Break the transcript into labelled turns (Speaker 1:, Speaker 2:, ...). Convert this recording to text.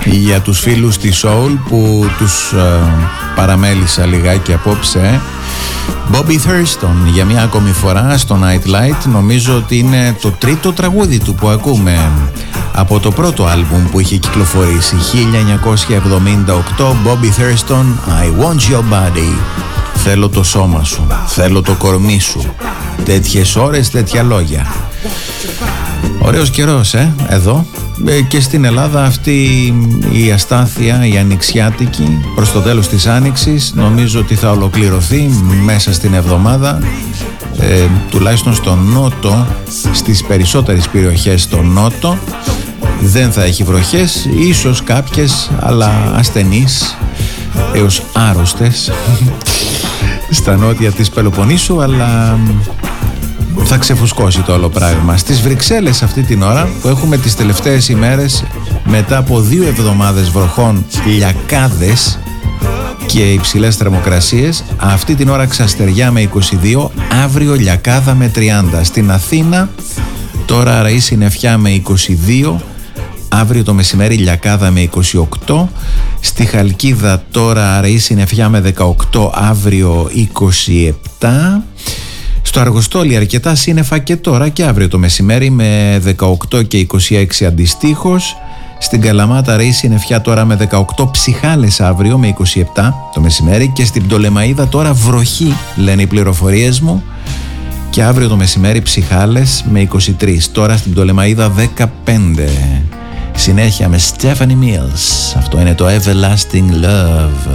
Speaker 1: Για τους φίλους της Soul που τους παραμέλησα λιγάκι απόψε, Bobby Thurston για μια ακόμη φορά στο Nightlight. Νομίζω ότι είναι το τρίτο τραγούδι του που ακούμε από το πρώτο άλμπουμ που είχε κυκλοφορήσει 1978. Bobby Thurston, I want your body. Θέλω το σώμα σου, θέλω το κορμί σου. Τέτοιες ώρες, τέτοια λόγια. Ωραίος καιρός εδώ. Και στην Ελλάδα αυτή η αστάθεια, η ανοιξιάτικη προς το τέλος της άνοιξης, νομίζω ότι θα ολοκληρωθεί μέσα στην εβδομάδα, τουλάχιστον στο νότο, στις περισσότερες περιοχές στο νότο δεν θα έχει βροχές, ίσως κάποιες, αλλά ασθενείς έως άρρωστες στα νότια της Πελοποννήσου, αλλά θα ξεφουσκώσει το όλο πράγμα. Στις Βρυξέλλες αυτή την ώρα που έχουμε τις τελευταίες ημέρες, μετά από 2 εβδομάδες βροχών, λιακάδες και υψηλές θερμοκρασίες, αυτή την ώρα ξαστεριά με 22, αύριο λιακάδα με 30. Στην Αθήνα τώρα ραή συννεφιά με 22, αύριο το μεσημέρι λιακάδα με 28. Στη Χαλκίδα τώρα ραή συννεφιά με 18, αύριο 27. Στο Αργοστόλι αρκετά σύννεφα και τώρα και αύριο το μεσημέρι με 18 και 26 αντιστοίχως. Στην Καλαμάτα ραή συννεφιά τώρα με 18, ψιχάλες αύριο με 27 το μεσημέρι. Και στην Πτολεμαΐδα τώρα βροχή, λένε οι πληροφορίες μου, και αύριο το μεσημέρι ψιχάλες με 23. Τώρα στην Πτολεμαΐδα 15. Συνέχεια με Stephanie Mills. Αυτό είναι το Everlasting Love.